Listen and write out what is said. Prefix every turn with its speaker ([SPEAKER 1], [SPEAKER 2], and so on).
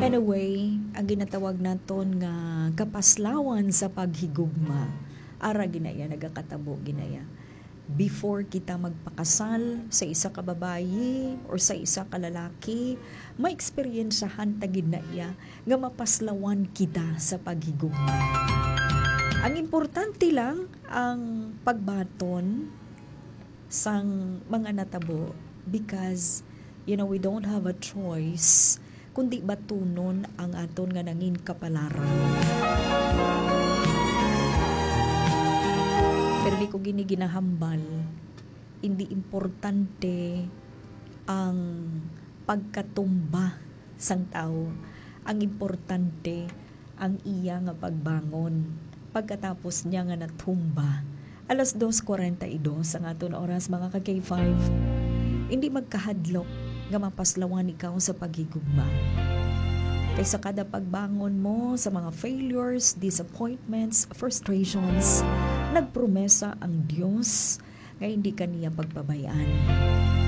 [SPEAKER 1] Anyway, ang ginatawag naton nga kapaslawan sa paghigugma, ara ginaya nagakatabo ginaya. Before kita magpakasal sa isa ka babayi or sa isa ka lalaki, may eksperyensahan tagid na iya nga mapaslawan kita sa paghigugma. Ang importante lang ang pagbaton sang mga natabo because we don't have a choice kundi batunon ang aton nga nangin kapalaran. Pero di ko ginahambal, hindi importante ang pagkatumba sang tao. Ang importante ang iya nga pagbangon pagkatapos niya nga natumba. 2:42 ang aton oras mga ka-K5. Hindi magkahadlok nga mapaslawan ikaw sa paghigugma. Kaysa kada pagbangon mo sa mga failures, disappointments, frustrations, nagpromesa ang Diyos nga hindi kaniya pagpabayaan.